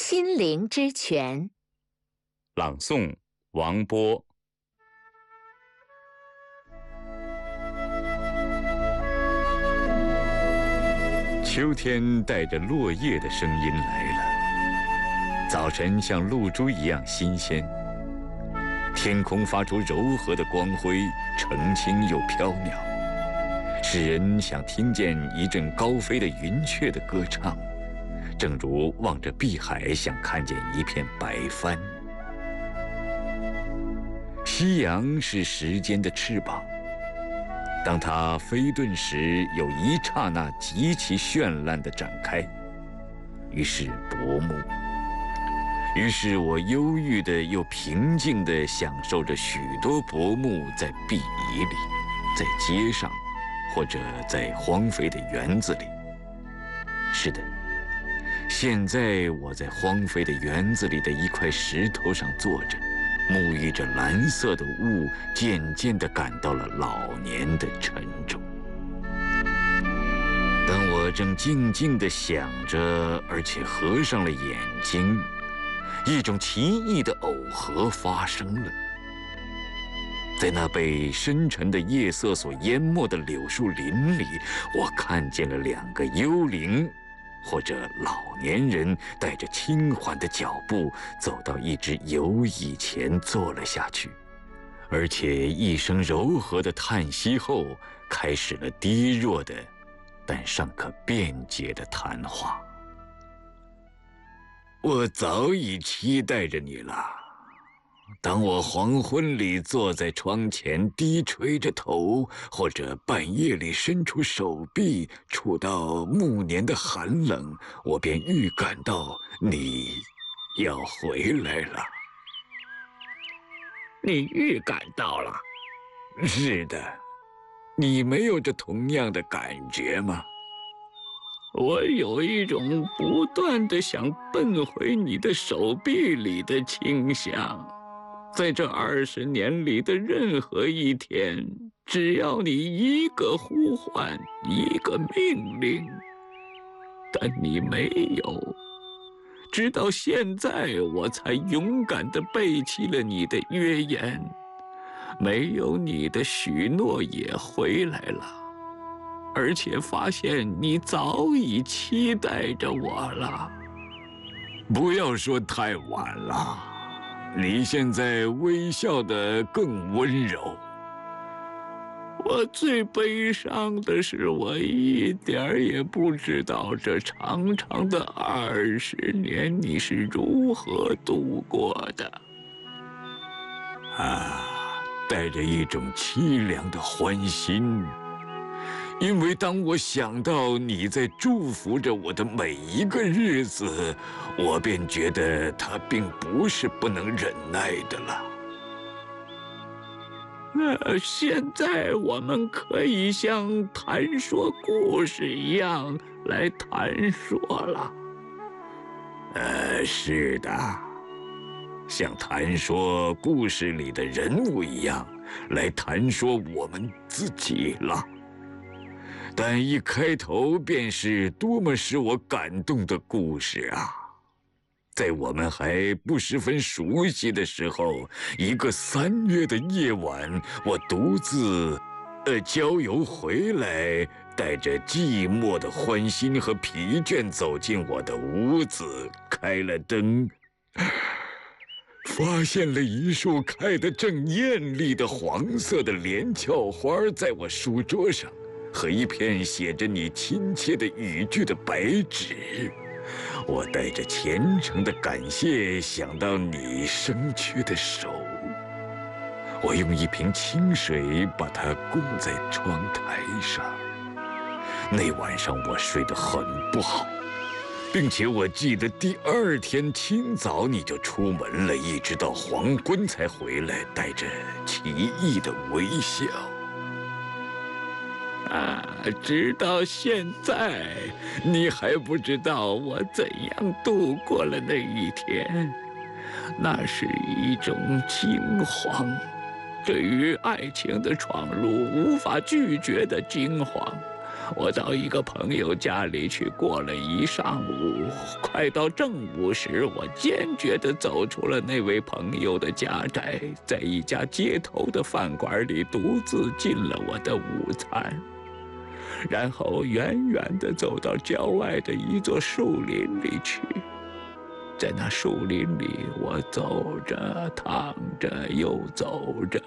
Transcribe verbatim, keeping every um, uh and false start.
心灵之泉。 朗诵王波。秋天带着落叶的声音来了，早晨像露珠一样新鲜，天空发出柔和的光辉，澄清又飘渺，使人想听见一阵高飞的云雀的歌唱，正如望着碧海想看见一片白帆。夕阳是时间的翅膀，当它飞遁时，有一刹那极其绚烂地展开，于是薄暮。于是我忧郁的又平静地享受着许多薄暮在碧椅里，在街上，或者在荒废的园子里。是的，现在我在荒废的园子里的一块石头上坐着，沐浴着蓝色的雾，渐渐地感到了老年的沉重。当我正静静地想着，而且合上了眼睛，一种奇异的耦合发生了。在那被深沉的夜色所淹没的柳树林里，我看见了两个幽灵，或者老年人，带着轻缓的脚步走到一只游椅前坐了下去，而且一声柔和的叹息后，开始了低弱的但尚可辩解的谈话。我早已期待着你了。当我黄昏里坐在窗前低垂着头，或者半夜里伸出手臂触到暮年的寒冷，我便预感到你要回来了。 你预感到了？ 是的，你没有这同样的感觉吗？ 我有一种不断地想奔回你的手臂里的倾向。在这二十年里的任何一天，只要你一个呼唤，一个命令，但你没有。直到现在，我才勇敢地背弃了你的约言，没有你的许诺也回来了，而且发现你早已期待着我了。 不要说太晚了，你现在微笑得更温柔。 我最悲伤的是，我一点儿也不知道这长长的二十年你是如何度过的。 啊，带着一种凄凉的欢欣，因为当我想到你在祝福着我的每一个日子，我便觉得它并不是不能忍耐的了。 那现在我们可以像谈说故事一样来谈说了。 呃，是的，像谈说故事里的人物一样来谈说我们自己了。但一开头便是多么使我感动的故事啊！在我们还不十分熟悉的时候，一个三月的夜晚，我独自，呃，郊游回来，带着寂寞的欢欣和疲倦走进我的屋子，开了灯，发现了一束开得正艳丽的黄色的连翘花在我书桌上，和一片写着你亲切的语句的白纸。我带着虔诚的感谢想到你生缺的手，我用一瓶清水把它供在窗台上。那晚上我睡得很不好，并且我记得第二天清早你就出门了，一直到黄昏才回来，带着奇异的微笑。 啊，直到现在，你还不知道我怎样度过了那一天。那是一种惊慌，对于爱情的闯入无法拒绝的惊慌。 我到一个朋友家里去过了一上午，快到正午时，我坚决地走出了那位朋友的家宅，在一家街头的饭馆里独自进了我的午餐，然后远远地走到郊外的一座树林里去。在那树林里，我走着、躺着，又走着，